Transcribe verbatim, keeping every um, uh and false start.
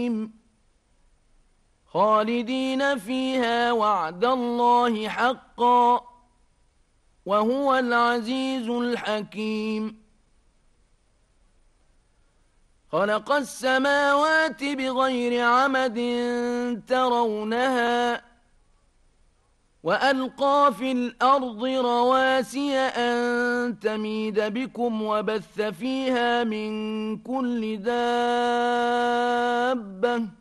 خالدين فيها وعد الله حقا وهو العزيز الحكيم خلق السماوات بغير عمد ترونها وألقى في الأرض رواسي أن تميد بكم وبث فيها من كل دابة